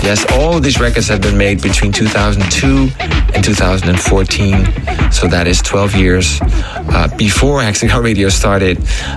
Yes, all of these records have been made between 2002 and 2014. So that is 12 years before Hexagon Radio started,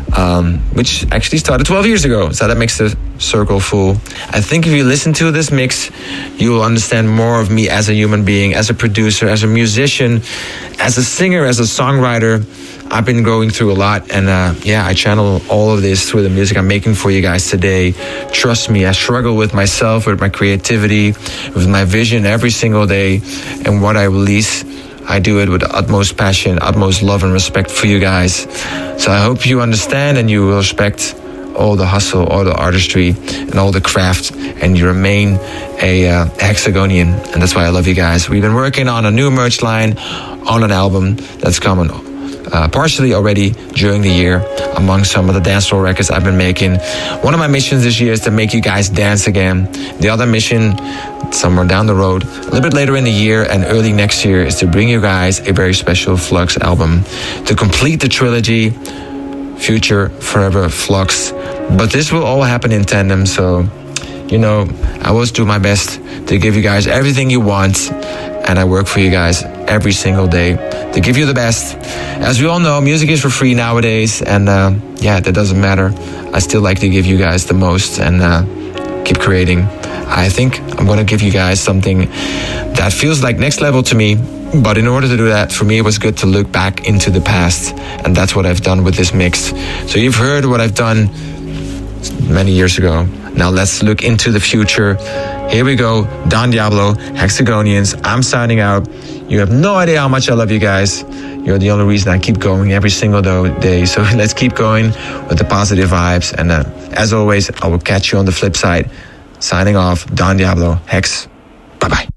which actually started 12 years ago. So that makes the circle full. I think if you listen to this mix, you will understand more of me as a human being, as a producer, as a musician, as a singer, as a songwriter. I've been going through a lot, and I channel all of this through the music I'm making for you guys today. Trust me, I struggle with myself, with my creativity, with my vision every single day, and what I release, I do it with the utmost passion, utmost love and respect for you guys. So I hope you understand and you will respect all the hustle, all the artistry, and all the craft, and you remain a Hexagonian, and that's why I love you guys. We've been working on a new merch line, on an album that's coming partially already during the year, among some of the dancefloor records I've been making. One of my missions this year is to make you guys dance again. The other mission, somewhere down the road, a little bit later in the year and early next year, is to bring you guys a very special Flux album to complete the trilogy, Future, Forever, Flux. But this will all happen in tandem, so, you know, I always do my best to give you guys everything you want, and I work for you guys every single day to give you the best. As we all know, music is for free nowadays, and that doesn't matter. I still like to give you guys the most and keep creating. I think I'm going to give you guys something that feels like next level to me, but in order to do that, for me, it was good to look back into the past, and that's what I've done with this mix. So you've heard what I've done many years ago. Now let's look into the future. Here we go, Don Diablo, Hexagonians. I'm signing out. You have no idea how much I love you guys. You're the only reason I keep going every single day. So let's keep going with the positive vibes. And as always, I will catch you on the flip side. Signing off, Don Diablo, Hex. Bye-bye.